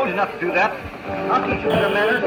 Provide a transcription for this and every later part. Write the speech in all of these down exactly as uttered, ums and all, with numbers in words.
enough to do that. I'll teach you better manners.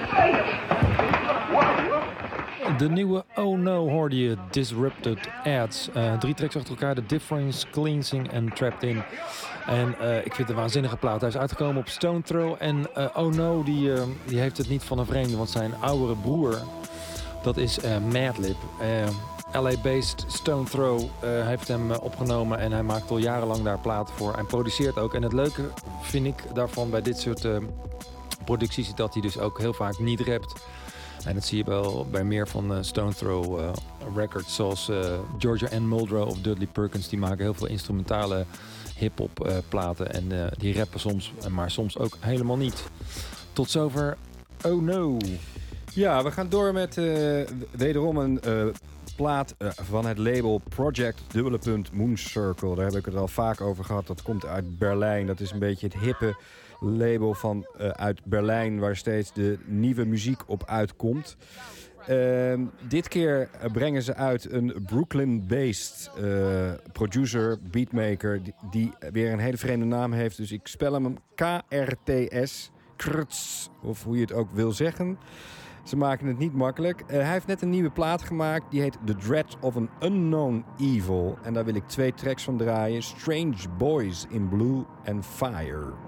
De nieuwe Oh No hoorde je, Disrupted Ads. Uh, drie tracks achter elkaar, The Difference, Cleansing en Trapped In. En uh, ik vind het een waanzinnige plaat. Hij is uitgekomen op Stone Throw. En uh, Oh No, die, uh, die heeft het niet van een vreemde, want zijn oudere broer, dat is uh, Madlib. Uh, L A-based Stone Throw uh, heeft hem uh, opgenomen en hij maakt al jarenlang daar platen voor. En produceert ook. En het leuke vind ik daarvan bij dit soort uh, producties is dat hij dus ook heel vaak niet rapt. En dat zie je wel bij meer van uh, Stone Throw uh, records zoals uh, Georgia Ann Muldrow of Dudley Perkins. Die maken heel veel instrumentale hip-hop uh, platen en uh, die rappen soms, maar soms ook helemaal niet. Tot zover Oh No. Ja, we gaan door met uh, wederom een uh, plaat uh, van het label Project dubbele punt Moon Circle. Daar heb ik het al vaak over gehad. Dat komt uit Berlijn. Dat is een beetje het hippe label van uh, uit Berlijn waar steeds de nieuwe muziek op uitkomt. Uh, dit keer brengen ze uit een Brooklyn-based uh, producer, beatmaker, die, die weer een hele vreemde naam heeft. Dus ik spel hem K R T S, Krts, of hoe je het ook wil zeggen. Ze maken het niet makkelijk. Uh, hij heeft net een nieuwe plaat gemaakt, die heet The Dread of an Unknown Evil. En daar wil ik twee tracks van draaien. Strange Boys in Blue and Fire.